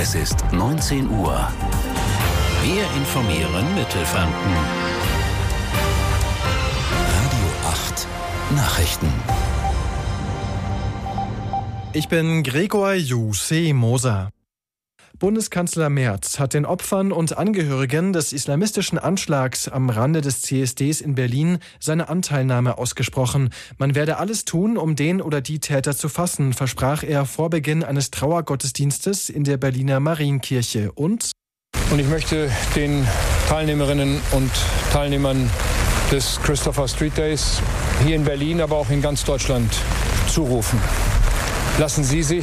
Es ist 19 Uhr. Wir informieren Mittelfranken. Radio 8 Nachrichten. Ich bin Gregor Jussi-Moser. Bundeskanzler Merz hat den Opfern und Angehörigen des islamistischen Anschlags am Rande des CSDs in Berlin seine Anteilnahme ausgesprochen. Man werde alles tun, um den oder die Täter zu fassen, versprach er vor Beginn eines Trauergottesdienstes in der Berliner Marienkirche. Und ich möchte den Teilnehmerinnen und Teilnehmern des Christopher Street Days hier in Berlin, aber auch in ganz Deutschland zurufen. Lassen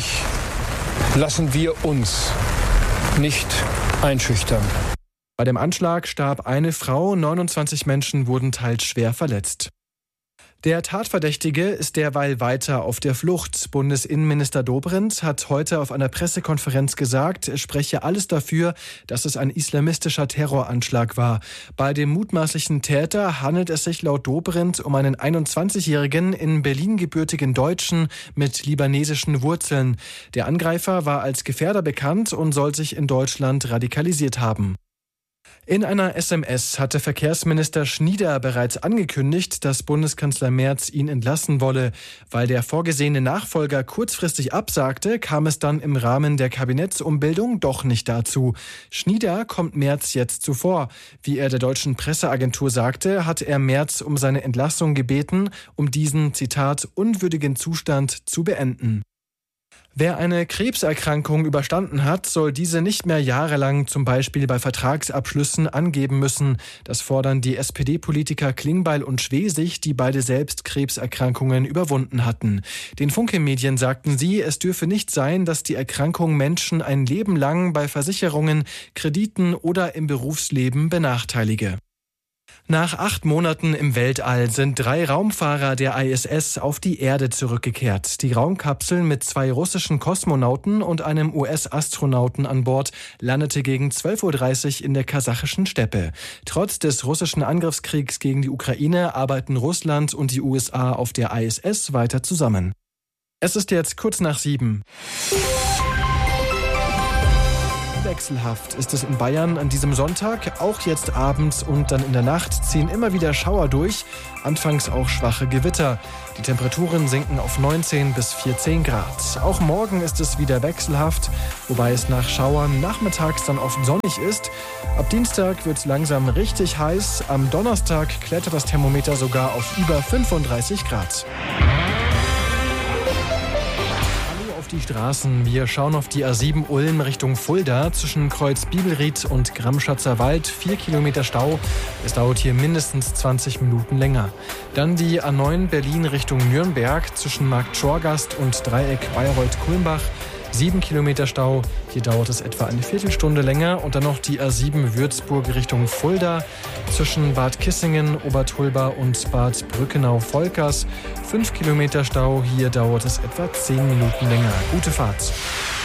wir uns nicht einschüchtern. Bei dem Anschlag starb eine Frau, 29 Menschen wurden teils schwer verletzt. Der Tatverdächtige ist derweil weiter auf der Flucht. Bundesinnenminister Dobrindt hat heute auf einer Pressekonferenz gesagt, es spreche alles dafür, dass es ein islamistischer Terroranschlag war. Bei dem mutmaßlichen Täter handelt es sich laut Dobrindt um einen 21-jährigen, in Berlin gebürtigen Deutschen mit libanesischen Wurzeln. Der Angreifer war als Gefährder bekannt und soll sich in Deutschland radikalisiert haben. In einer SMS hatte Verkehrsminister Schnieder bereits angekündigt, dass Bundeskanzler Merz ihn entlassen wolle. Weil der vorgesehene Nachfolger kurzfristig absagte, kam es dann im Rahmen der Kabinettsumbildung doch nicht dazu. Schnieder kommt Merz jetzt zuvor. Wie er der deutschen Presseagentur sagte, hat er Merz um seine Entlassung gebeten, um diesen, Zitat, unwürdigen Zustand zu beenden. Wer eine Krebserkrankung überstanden hat, soll diese nicht mehr jahrelang zum Beispiel bei Vertragsabschlüssen angeben müssen. Das fordern die SPD-Politiker Klingbeil und Schwesig, die beide selbst Krebserkrankungen überwunden hatten. Den Funke-Medien sagten sie, es dürfe nicht sein, dass die Erkrankung Menschen ein Leben lang bei Versicherungen, Krediten oder im Berufsleben benachteilige. Nach 8 Monaten im Weltall sind 3 Raumfahrer der ISS auf die Erde zurückgekehrt. Die Raumkapsel mit 2 russischen Kosmonauten und einem US-Astronauten an Bord landete gegen 12:30 Uhr in der kasachischen Steppe. Trotz des russischen Angriffskriegs gegen die Ukraine arbeiten Russland und die USA auf der ISS weiter zusammen. Es ist jetzt kurz nach 7. Wechselhaft ist es in Bayern an diesem Sonntag. Auch jetzt abends und dann in der Nacht ziehen immer wieder Schauer durch, anfangs auch schwache Gewitter. Die Temperaturen sinken auf 19 bis 14 Grad. Auch morgen ist es wieder wechselhaft, wobei es nach Schauern nachmittags dann oft sonnig ist. Ab Dienstag wird es langsam richtig heiß. Am Donnerstag klettert das Thermometer sogar auf über 35 Grad. Die Straßen. Wir schauen auf die A7 Ulm Richtung Fulda zwischen Kreuz Bibelried und Gramschatzer Wald. 4 Kilometer Stau. Es dauert hier mindestens 20 Minuten länger. Dann die A9 Berlin Richtung Nürnberg zwischen Markt Schorgast und Dreieck Bayreuth-Kulmbach. 7 Kilometer Stau. Hier dauert es etwa eine Viertelstunde länger. Und dann noch die A7 Würzburg Richtung Fulda zwischen Bad Kissingen, Obertulba und Bad Brückenau-Volkers. 5 Kilometer Stau. Hier dauert es etwa 10 Minuten länger. Gute Fahrt.